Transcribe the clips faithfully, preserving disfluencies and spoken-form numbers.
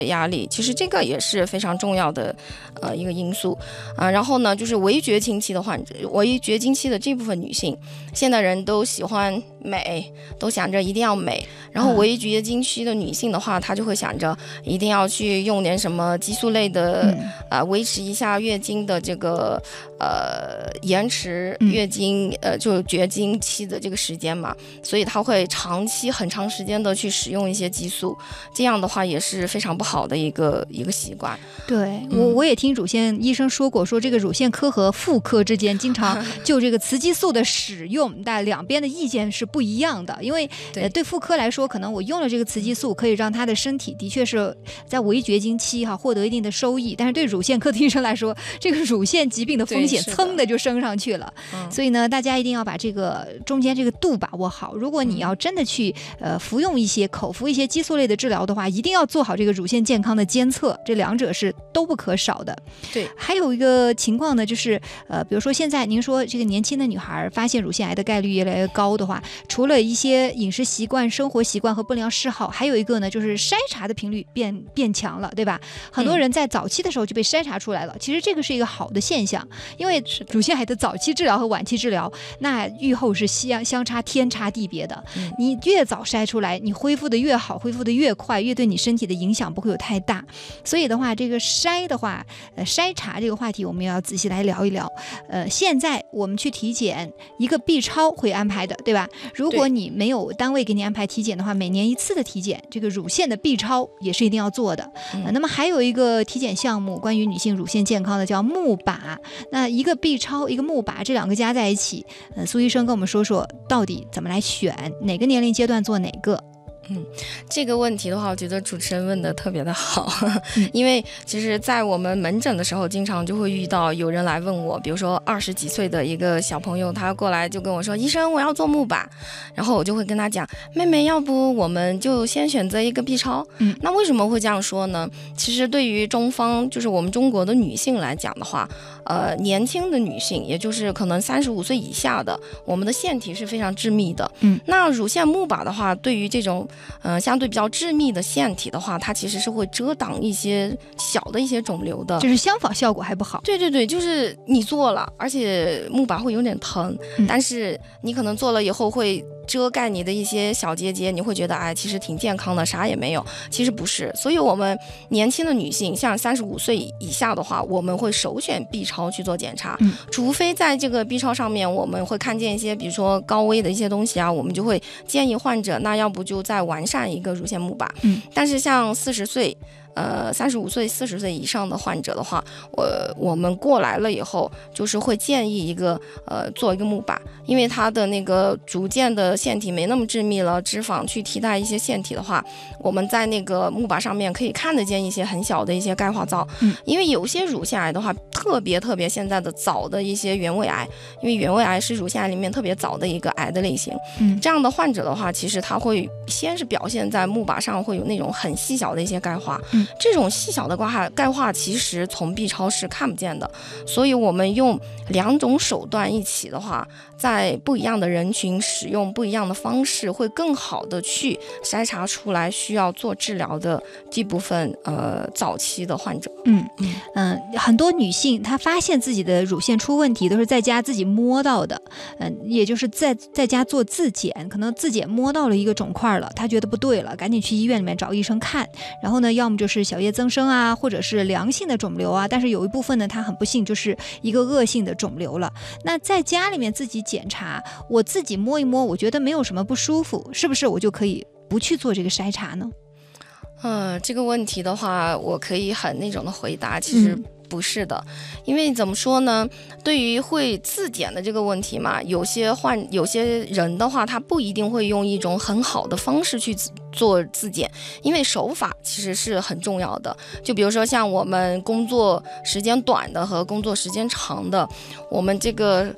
压力，其实这个也是非常重要的呃一个因素啊、呃。然后呢，就是围绝经期的患者，围绝经期的这部分女性，现代人都喜欢美，都想着一定要美。然后围绝经期的女性的话，她就会想着一定要去用点什么激素类的，嗯、呃，维持一下月经的这个呃延迟月经、嗯、呃就绝经期的这个时间嘛，所以她会长期很长时间的去使用一些激素，这样的话也是非常不好的一个一个习惯。 对，我我也听乳腺医生说过，说这个乳腺科和妇科之间经常就这个雌激素的使用，但两边的意见是不一样的。因为对、呃、对妇科来说，可能我用了这个雌激素，可以让她的身体的确是在围绝经期哈获得一定的收益，但是对乳腺科的医生来说，这个乳腺疾病的风险噌的就升上去了。所以呢，大家一定要把这个中间这个度把握好。如果你要真的去呃服用一些口服一些激素类的治疗的话，一定要做好这个乳腺健康的监测，这两者是都不可少的。 对， 还有一个情况呢，就是呃，比如说现在您说这个年轻的女孩发现乳腺癌的概率越来越高的话，除了一些饮食习惯、生活习惯和不良嗜好，还有一个呢，就是筛查的频率变变强了，对吧？很多人在早期的时候就被筛查出来了，嗯、其实这个是一个好的现象，因为乳腺癌的早期治疗和晚期治疗，那预后是相相差天差地别的。嗯、你越早筛出来，你恢复的越好，恢复的越快，越对你身体的影响不会有太大。所以的话，这个筛的话，呃，筛查这个话题我们要仔细来聊一聊。呃，现在我们去体检，一个 B 超会安排的，对吧？如果你没有单位给你安排体检的话，每年一次的体检，这个乳腺的 B 超也是一定要做的。嗯呃、那么还有一个体检项目，关于女性乳腺健康的叫钼靶。那一个 B 超，一个钼靶，这两个加在一起，呃，苏医生跟我们说说，到底怎么来选，哪个年龄阶段做哪个？ 嗯，这个问题的话，我觉得主持人问的特别的好，嗯、因为其实，在我们门诊的时候，经常就会遇到有人来问我，比如说二十几岁的一个小朋友，他过来就跟我说：“医生，我要做钼靶。”然后我就会跟他讲：“妹妹，要不我们就先选择一个 B 超。”嗯，那为什么会这样说呢？其实对于中方，就是我们中国的女性来讲的话，呃，年轻的女性，也就是可能三十五岁以下的，我们的腺体是非常致密的。嗯，那乳腺钼靶的话，对于这种呃，相对比较致密的腺体的话，它其实是会遮挡一些小的一些肿瘤的， 就是相反效果还不好。 对对对，就是你做了，而且钼靶会有点疼，嗯、但是你可能做了以后会遮盖你的一些小结节，你会觉得哎，其实挺健康的，啥也没有。其实不是，所以我们年轻的女性，像三十五岁以下的话，我们会首选 B 超去做检查，嗯、除非在这个 B 超上面我们会看见一些，比如说高危的一些东西啊，我们就会建议患者，那要不就再完善一个乳腺钼靶。嗯，但是像四十岁。呃，三十五岁、四十岁以上的患者的话，我我们过来了以后，就是会建议一个呃做一个钼靶，因为它的那个逐渐的腺体没那么致密了，脂肪去替代一些腺体的话，我们在那个钼靶上面可以看得见一些很小的一些钙化灶。嗯，因为有些乳腺癌的话，特别特别现在的早的一些原位癌，因为原位癌是乳腺癌里面特别早的一个癌的类型。嗯，这样的患者的话，其实他会先是表现在钼靶上会有那种很细小的一些钙化。嗯，这种细小的钙化钙化其实从 B 超是看不见的，所以我们用两种手段一起的话，在不一样的人群使用不一样的方式，会更好的去筛查出来需要做治疗的这部分呃早期的患者。 嗯嗯嗯，很多女性她发现自己的乳腺出问题都是在家自己摸到的，嗯，也就是在在家做自检，可能自检摸到了一个肿块了，她觉得不对了，赶紧去医院里面找医生看，然后呢，要么就是小叶增生啊，或者是良性的肿瘤啊，但是有一部分呢，它很不幸就是一个恶性的肿瘤了。那在家里面自己检查，我自己摸一摸，我觉得没有什么不舒服，是不是我就可以不去做这个筛查呢？ 呃，这个问题的话，我可以很那种的回答，其实不是的，嗯、因为怎么说呢？对于会自检的这个问题嘛，有些患有些人的话，他不一定会用一种很好的方式去做自检，因为手法其实是很重要的。就比如说像我们工作时间短的和工作时间长的，我们这个。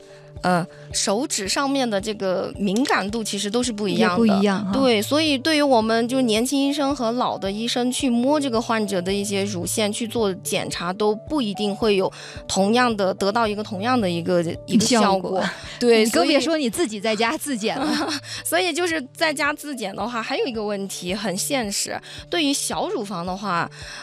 呃，手指上面的这个敏感度其实都是不一样的， 不一样。 对，所以对于我们就年轻医生和老的医生去摸这个患者的一些乳腺去做检查，都不一定会有同样的得到一个同样的一个一个效果。对， 你更别说你自己在家自检了。 所以就是在家自检的话，还有一个问题很现实，对于小乳房的话，